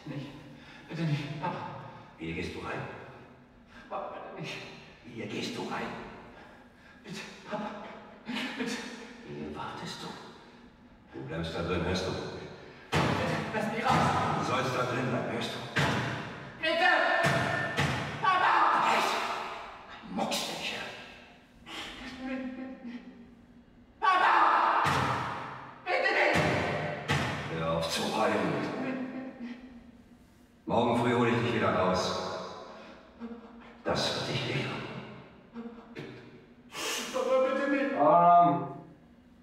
nicht. Bitte nicht, Papa. Hier gehst du rein. Papa, bitte nicht. Hier gehst du rein. Bitte, Papa. Bitte. Hier wartest du. Du bleibst da drin, hörst du? Bitte, lass mich raus. Du sollst da drin bleiben, hörst du? Bitte! Papa! Ein Muckstäbchen. Papa! Bitte nicht! Hör auf zu heulen. Morgen früh hole ich dich wieder raus. Das wird